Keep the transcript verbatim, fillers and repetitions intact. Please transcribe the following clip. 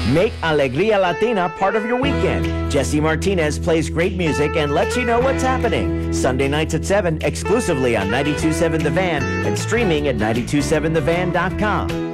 Make Alegria Latina part of your weekend. Jesse Martinez plays great music and lets you know what's happening. Sunday nights at seven, exclusively on ninety-two point seven The Van and streaming at nine two seven the van dot com.